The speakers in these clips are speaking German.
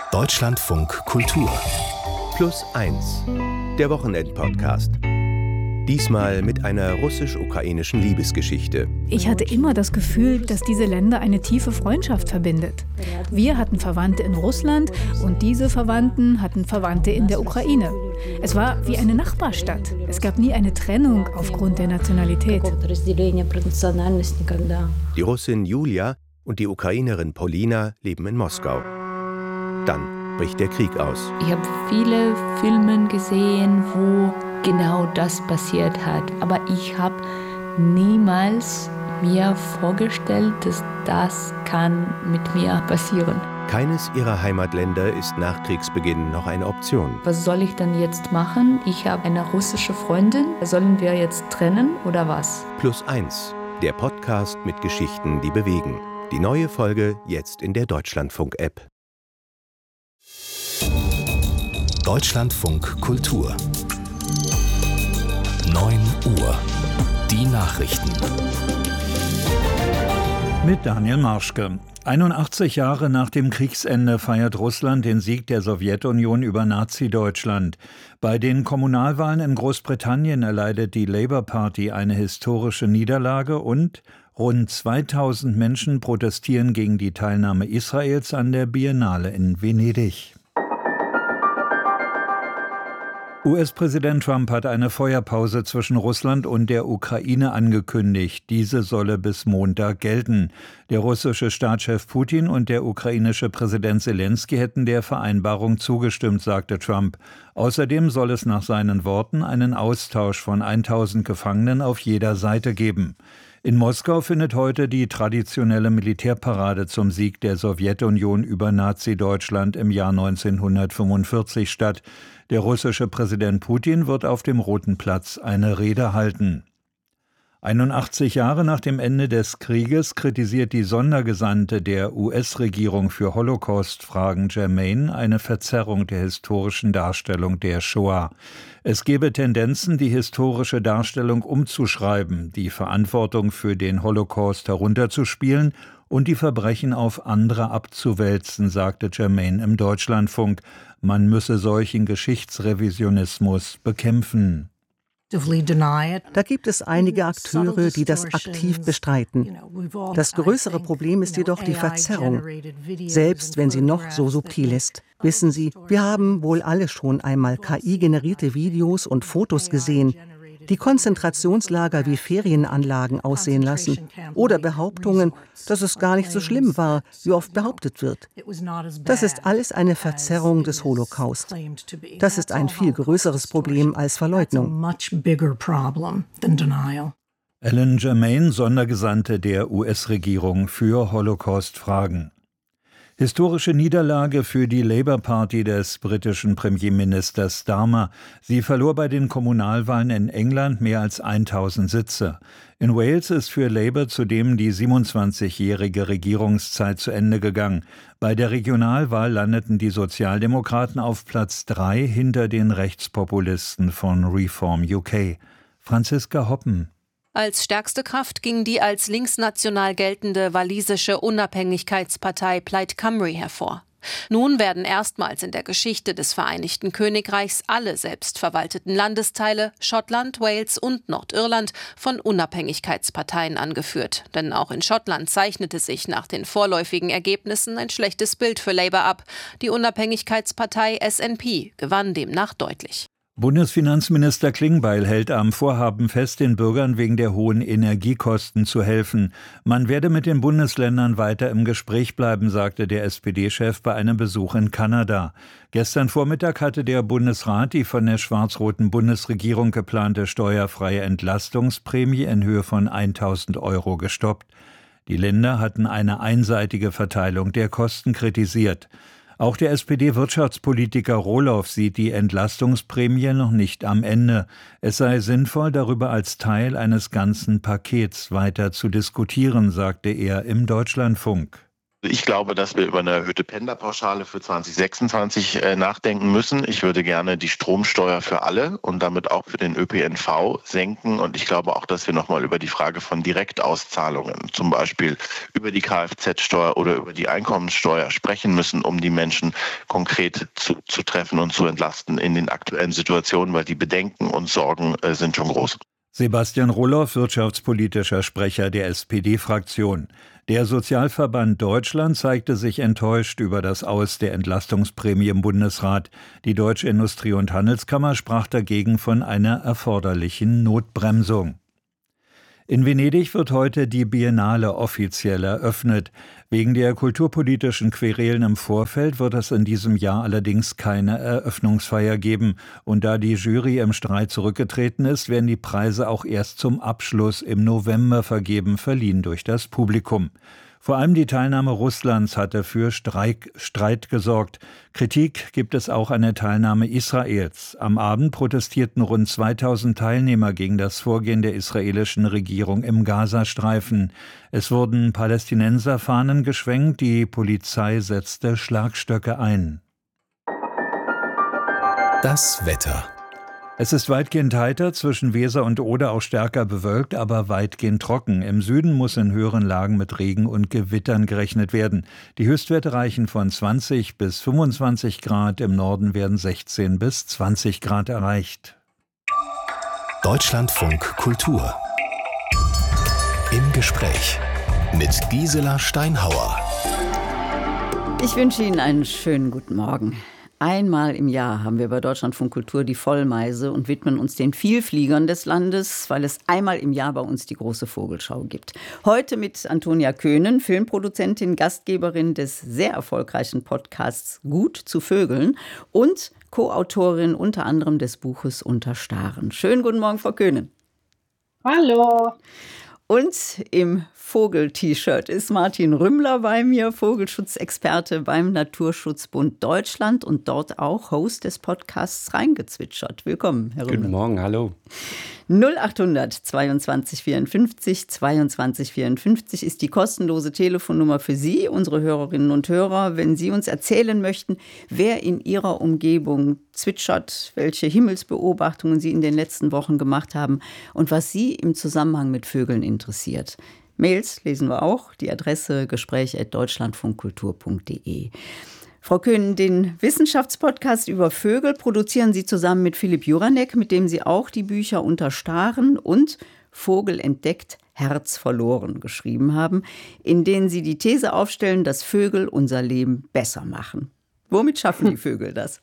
Deutschlandfunk Kultur Plus 1, der Wochenend-Podcast. Diesmal mit einer russisch-ukrainischen Liebesgeschichte. Ich hatte immer das Gefühl, dass diese Länder eine tiefe Freundschaft verbindet. Wir hatten Verwandte in Russland und diese Verwandten hatten Verwandte in der Ukraine. Es war wie eine Nachbarstadt. Es gab nie eine Trennung aufgrund der Nationalität. Die Russin Julia und die Ukrainerin Polina leben in Moskau. Dann bricht der Krieg aus. Ich habe viele Filme gesehen, wo genau das passiert hat. Aber ich habe niemals mir vorgestellt, dass das kann mit mir passieren. Keines ihrer Heimatländer ist nach Kriegsbeginn noch eine Option. Was soll ich dann jetzt machen? Ich habe eine russische Freundin. Sollen wir jetzt trennen oder was? Plus 1, der Podcast mit Geschichten, die bewegen. Die neue Folge jetzt in der Deutschlandfunk-App. Deutschlandfunk Kultur 9 Uhr. Die Nachrichten. Mit Daniel Marschke. 81 Jahre nach dem Kriegsende feiert Russland den Sieg der Sowjetunion über Nazi-Deutschland. Bei den Kommunalwahlen in Großbritannien erleidet die Labour Party eine historische Niederlage und rund 2000 Menschen protestieren gegen die Teilnahme Israels an der Biennale in Venedig. US-Präsident Trump hat eine Feuerpause zwischen Russland und der Ukraine angekündigt. Diese solle bis Montag gelten. Der russische Staatschef Putin und der ukrainische Präsident Selenskyj hätten der Vereinbarung zugestimmt, sagte Trump. Außerdem soll es nach seinen Worten einen Austausch von 1000 Gefangenen auf jeder Seite geben. In Moskau findet heute die traditionelle Militärparade zum Sieg der Sowjetunion über Nazi-Deutschland im Jahr 1945 statt. Der russische Präsident Putin wird auf dem Roten Platz eine Rede halten. 81 Jahre nach dem Ende des Krieges kritisiert die Sondergesandte der US-Regierung für Holocaust-Fragen Germain eine Verzerrung der historischen Darstellung der Shoah. Es gebe Tendenzen, die historische Darstellung umzuschreiben, die Verantwortung für den Holocaust herunterzuspielen und die Verbrechen auf andere abzuwälzen, sagte Germain im Deutschlandfunk. Man müsse solchen Geschichtsrevisionismus bekämpfen. Da gibt es einige Akteure, die das aktiv bestreiten. Das größere Problem ist jedoch die Verzerrung, selbst wenn sie noch so subtil ist. Wissen Sie, wir haben wohl alle schon einmal KI-generierte Videos und Fotos gesehen, die Konzentrationslager wie Ferienanlagen aussehen lassen oder Behauptungen, dass es gar nicht so schlimm war, wie oft behauptet wird. Das ist alles eine Verzerrung des Holocaust. Das ist ein viel größeres Problem als Verleugnung. Ellen Germain, Sondergesandte der US-Regierung für Holocaust-Fragen. Historische Niederlage für die Labour Party des britischen Premierministers Starmer. Sie verlor bei den Kommunalwahlen in England mehr als 1000 Sitze. In Wales ist für Labour zudem die 27-jährige Regierungszeit zu Ende gegangen. Bei der Regionalwahl landeten die Sozialdemokraten auf Platz 3 hinter den Rechtspopulisten von Reform UK. Franziska Hoppen. Als stärkste Kraft ging die als linksnational geltende walisische Unabhängigkeitspartei Plaid Cymru hervor. Nun werden erstmals in der Geschichte des Vereinigten Königreichs alle selbstverwalteten Landesteile, Schottland, Wales und Nordirland, von Unabhängigkeitsparteien angeführt. Denn auch in Schottland zeichnete sich nach den vorläufigen Ergebnissen ein schlechtes Bild für Labour ab. Die Unabhängigkeitspartei SNP gewann demnach deutlich. Bundesfinanzminister Klingbeil hält am Vorhaben fest, den Bürgern wegen der hohen Energiekosten zu helfen. Man werde mit den Bundesländern weiter im Gespräch bleiben, sagte der SPD-Chef bei einem Besuch in Kanada. Gestern Vormittag hatte der Bundesrat die von der schwarz-roten Bundesregierung geplante steuerfreie Entlastungsprämie in Höhe von 1.000 € gestoppt. Die Länder hatten eine einseitige Verteilung der Kosten kritisiert. Auch der SPD-Wirtschaftspolitiker Rohloff sieht die Entlastungsprämie noch nicht am Ende. Es sei sinnvoll, darüber als Teil eines ganzen Pakets weiter zu diskutieren, sagte er im Deutschlandfunk. Ich glaube, dass wir über eine erhöhte Pendlerpauschale für 2026 nachdenken müssen. Ich würde gerne die Stromsteuer für alle und damit auch für den ÖPNV senken. Und ich glaube auch, dass wir nochmal über die Frage von Direktauszahlungen, zum Beispiel über die Kfz-Steuer oder über die Einkommenssteuer sprechen müssen, um die Menschen konkret zu treffen und zu entlasten in den aktuellen Situationen, weil die Bedenken und Sorgen sind schon groß. Sebastian Rulloff, wirtschaftspolitischer Sprecher der SPD-Fraktion. Der Sozialverband Deutschland zeigte sich enttäuscht über das Aus der Entlastungsprämie im Bundesrat. Die Deutsche Industrie- und Handelskammer sprach dagegen von einer erforderlichen Notbremsung. In Venedig wird heute die Biennale offiziell eröffnet. Wegen der kulturpolitischen Querelen im Vorfeld wird es in diesem Jahr allerdings keine Eröffnungsfeier geben. Und da die Jury im Streit zurückgetreten ist, werden die Preise auch erst zum Abschluss im November verliehen durch das Publikum. Vor allem die Teilnahme Russlands hatte für Streit gesorgt. Kritik gibt es auch an der Teilnahme Israels. Am Abend protestierten rund 2000 Teilnehmer gegen das Vorgehen der israelischen Regierung im Gazastreifen. Es wurden Palästinenserfahnen geschwenkt, die Polizei setzte Schlagstöcke ein. Das Wetter. Es ist weitgehend heiter, zwischen Weser und Oder auch stärker bewölkt, aber weitgehend trocken. Im Süden muss in höheren Lagen mit Regen und Gewittern gerechnet werden. Die Höchstwerte reichen von 20 bis 25 Grad, im Norden werden 16 bis 20 Grad erreicht. Deutschlandfunk Kultur. Im Gespräch mit Gisela Steinhauer. Ich wünsche Ihnen einen schönen guten Morgen. Einmal im Jahr haben wir bei Deutschlandfunk Kultur die Vollmeise und widmen uns den Vielfliegern des Landes, weil es einmal im Jahr bei uns die große Vogelschau gibt. Heute mit Antonia Köhnen, Filmproduzentin, Gastgeberin des sehr erfolgreichen Podcasts Gut zu Vögeln und Co-Autorin unter anderem des Buches Unter Staren. Schönen guten Morgen, Frau Köhnen. Hallo. Und im Vogel-T-Shirt ist Martin Rümmler bei mir, Vogelschutzexperte beim Naturschutzbund Deutschland und dort auch Host des Podcasts Reingezwitschert. Willkommen, Herr Rümmler. Guten Morgen, hallo. 0800 22 54 22 54 ist die kostenlose Telefonnummer für Sie, unsere Hörerinnen und Hörer, wenn Sie uns erzählen möchten, wer in Ihrer Umgebung zwitschert, welche Himmelsbeobachtungen Sie in den letzten Wochen gemacht haben und was Sie im Zusammenhang mit Vögeln interessiert. Mails lesen wir auch, die Adresse gespräch@deutschlandfunkkultur.de. Frau Köhnen, den Wissenschaftspodcast über Vögel produzieren Sie zusammen mit Philipp Juranek, mit dem Sie auch die Bücher Unter Staren und Vogel entdeckt, Herz verloren geschrieben haben, in denen Sie die These aufstellen, dass Vögel unser Leben besser machen. Womit schaffen die Vögel das?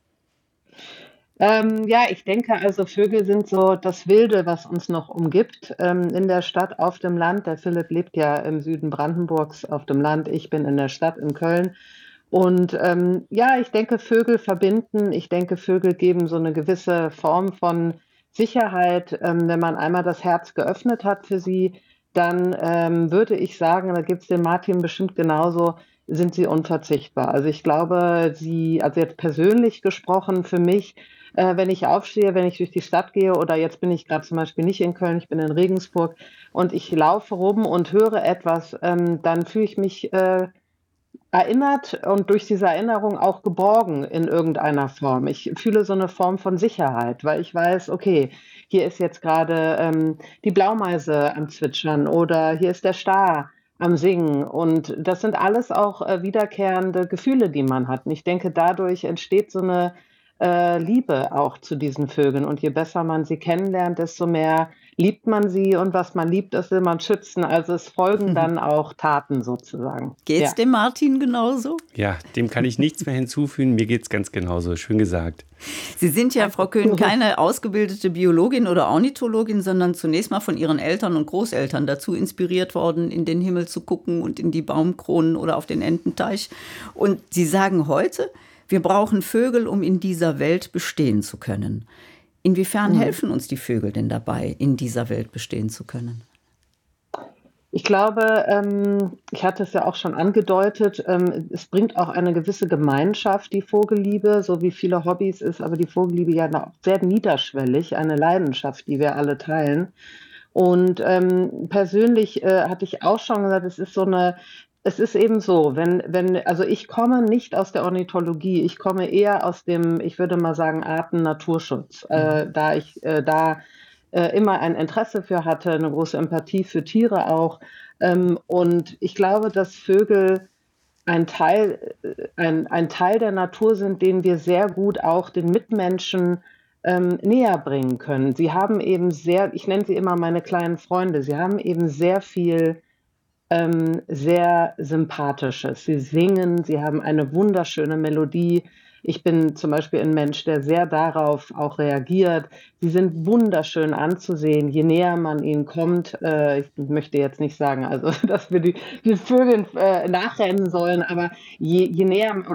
Ja, ich denke, also Vögel sind so das Wilde, was uns noch umgibt. In der Stadt, auf dem Land. Der Philipp lebt ja im Süden Brandenburgs auf dem Land. Ich bin in der Stadt in Köln. Und ja, ich denke, Vögel verbinden. Ich denke, Vögel geben so eine gewisse Form von Sicherheit. Wenn man einmal das Herz geöffnet hat für sie, dann würde ich sagen, da gibt es den Martin bestimmt genauso, sind sie unverzichtbar. Also ich glaube, also jetzt persönlich gesprochen für mich, wenn ich aufstehe, wenn ich durch die Stadt gehe oder jetzt bin ich gerade zum Beispiel nicht in Köln, ich bin in Regensburg und ich laufe rum und höre etwas, dann fühle ich mich erinnert und durch diese Erinnerung auch geborgen in irgendeiner Form. Ich fühle so eine Form von Sicherheit, weil ich weiß, okay, hier ist jetzt gerade die Blaumeise am Zwitschern oder hier ist der Star am Singen und das sind alles auch wiederkehrende Gefühle, die man hat. Und ich denke, dadurch entsteht so eine Liebe auch zu diesen Vögeln und je besser man sie kennenlernt, desto mehr liebt man sie und was man liebt, das will man schützen. Also es folgen dann auch Taten sozusagen. Geht's dem Martin genauso? Ja, dem kann ich nichts mehr hinzufügen. Mir geht's ganz genauso. Schön gesagt. Sie sind ja, Frau Köhnen, keine ausgebildete Biologin oder Ornithologin, sondern zunächst mal von Ihren Eltern und Großeltern dazu inspiriert worden, in den Himmel zu gucken und in die Baumkronen oder auf den Ententeich. Und Sie sagen heute, wir brauchen Vögel, um in dieser Welt bestehen zu können. Inwiefern helfen uns die Vögel denn dabei, in dieser Welt bestehen zu können? Ich glaube, ich hatte es ja auch schon angedeutet, es bringt auch eine gewisse Gemeinschaft, die Vogelliebe, so wie viele Hobbys ist, aber die Vogelliebe ja auch sehr niederschwellig, eine Leidenschaft, die wir alle teilen. Und persönlich hatte ich auch schon gesagt, es ist so eine Es ist eben so, also ich komme nicht aus der Ornithologie, ich komme eher aus dem, ich würde mal sagen, Arten-Naturschutz, da ich immer ein Interesse für hatte, eine große Empathie für Tiere auch. Und ich glaube, dass Vögel ein Teil der Natur sind, den wir sehr gut auch den Mitmenschen näher bringen können. Sie haben eben ich nenne sie immer meine kleinen Freunde, sie haben eben sehr viel sehr Sympathisches. Sie singen, sie haben eine wunderschöne Melodie. Ich bin zum Beispiel ein Mensch, der sehr darauf auch reagiert. Sie sind wunderschön anzusehen, je näher man ihnen kommt. Ich möchte jetzt nicht sagen, also dass wir die Vögel nachrennen sollen, aber je näher